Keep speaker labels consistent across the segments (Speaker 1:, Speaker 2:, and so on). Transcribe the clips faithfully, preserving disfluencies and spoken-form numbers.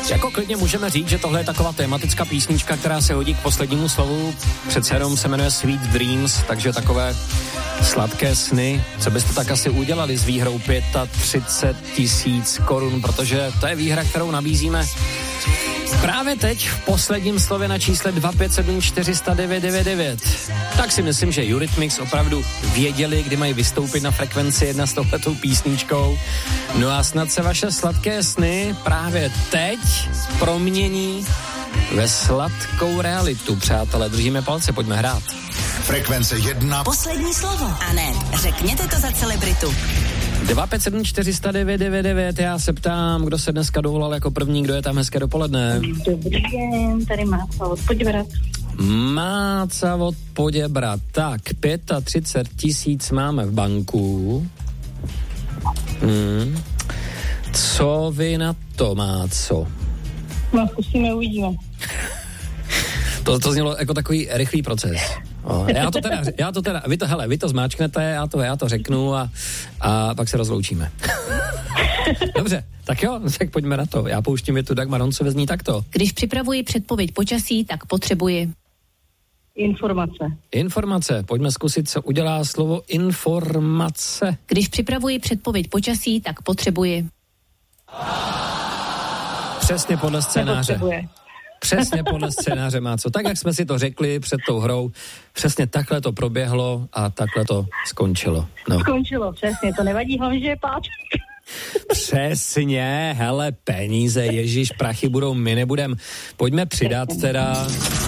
Speaker 1: Jako klidně můžeme říct, že tohle je taková tematická písnička, která se hodí k poslednímu slovu. Přece jenom se jmenuje Sweet Dreams, takže takové sladké sny. Co byste tak asi udělali s výhrou třicet pět tisíc korun, protože to je výhra, kterou nabízíme právě teď v posledním slově na čísle dva pět sedm čtyři nula devět devět devět. Tak si myslím, že Eurythmics opravdu věděli, kdy mají vystoupit na Frekvenci jedna s touhletou písničkou. No a snad se vaše sladké sny právě teď promění ve sladkou realitu. Přátelé, držíme palce, pojďme hrát.
Speaker 2: Frekvence jedna.
Speaker 3: Poslední slovo. A ne, řekněte to za celebritu.
Speaker 1: dva pět sedm čtyři nula devět devět devět, já se ptám, kdo se dneska dovolal jako první, kdo je tam, hezké dopoledne.
Speaker 4: Dobrý den, tady Máca od Poděbrat.
Speaker 1: Máca od Poděbrat, tak třicet pět tisíc máme v banku. Hmm. Co vy na to, Máco?
Speaker 4: No, zkusíme, uvidíme.
Speaker 1: To, to znělo jako takový rychlý proces. O, já to teda, já to teda, vy to, hele, vy to zmáčknete, já to, já to řeknu a, a pak se rozloučíme. Dobře, tak jo, tak pojďme na to. Já pouštím větu Dagmar Roncové, zní takto.
Speaker 5: Když připravuji předpověď počasí, tak potřebuji...
Speaker 4: Informace.
Speaker 1: Informace, pojďme zkusit, co udělá slovo informace.
Speaker 5: Když připravuji předpověď počasí, tak potřebuji...
Speaker 1: Přesně podle scénáře. Přesně podle scénáře, Máco. Tak, jak jsme si to řekli před tou hrou, přesně takhle to proběhlo a takhle to skončilo. No.
Speaker 4: Skončilo, přesně, to nevadí, hlavně, že je pátek.
Speaker 1: Přesně, hele, peníze, ježiš, prachy budou, my nebudem. Pojďme přidat teda,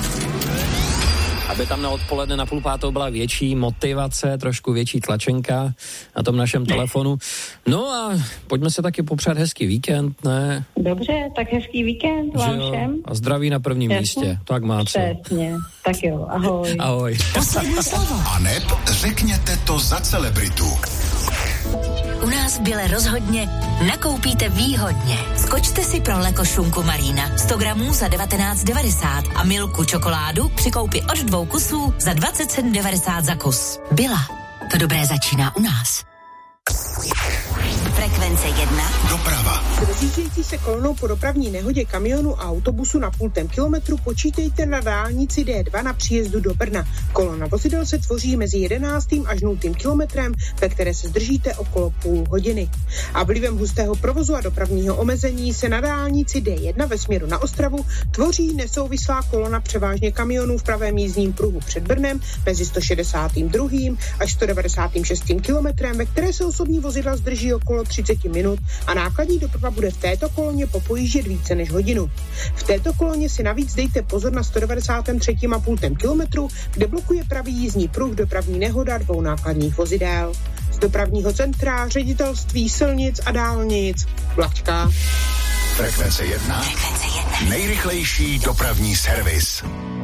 Speaker 1: aby tam na odpoledne na půl pátou byla větší motivace, trošku větší tlačenka na tom našem telefonu. No a pojďme se taky popřát hezký víkend, ne?
Speaker 4: Dobře, tak hezký víkend vám všem.
Speaker 1: A zdraví na prvním Jasně. místě, tak má co.
Speaker 4: Přesně, tak jo, ahoj.
Speaker 1: Ahoj.
Speaker 3: Poslední slovo.
Speaker 2: Aneb, řekněte to za celebritu.
Speaker 3: U nás v Bile rozhodně nakoupíte výhodně. Skočte si pro Lekošunku Marina sto gramů za devatenáct devadesát a Milku čokoládu při koupi od dvou kusů za dvacet sedm devadesát za kus. Bila. To dobré začíná u nás. Frekvence jedna.
Speaker 2: Doprava.
Speaker 6: Rozjíždějící se kolonou po dopravní nehodě kamionu a autobusu na půltém kilometru počítejte na dálnici D dva na příjezdu do Brna. Kolona vozidel se tvoří mezi jedenáctým až nultým kilometrem, ve které se zdržíte okolo půl hodiny. A vlivem hustého provozu a dopravního omezení se na dálnici D jedna ve směru na Ostravu tvoří nesouvislá kolona převážně kamionů v pravém jízdním pruhu před Brnem mezi sto šedesátým druhým až sto devadesátým šestým kilometrem, ve které se osobní vozidla zdrží okolo třicet minut a nákladní doprava bude v této koloně popojíždět více než hodinu. V této koloně si navíc dejte pozor na sto devadesátém třetím a půltém kilometru, kde blokuje pravý jízdní pruh dopravní nehoda dvou nákladních vozidel. Z dopravního centra, ředitelství silnic a dálnic. Vlačka.
Speaker 2: Frekvence jedna.
Speaker 3: Frekvence jedna.
Speaker 2: Nejrychlejší dopravní servis.